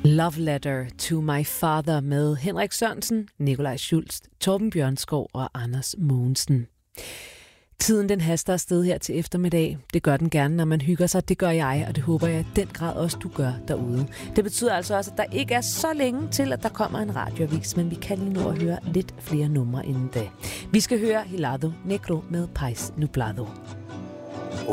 Love Letter to My Father med Henrik Sørensen, Nikolaj Schultz, Torben Bjørnskov og Anders Mogensen. Tiden den haster afsted her til eftermiddag. Det gør den gerne, når man hygger sig. Det gør jeg, og det håber jeg i den grad også, du gør derude. Det betyder altså også, at der ikke er så længe til, at der kommer en radioavis, men vi kan lige nå at høre lidt flere numre inden da. Vi skal høre Hilado Negro med Pais Nublado.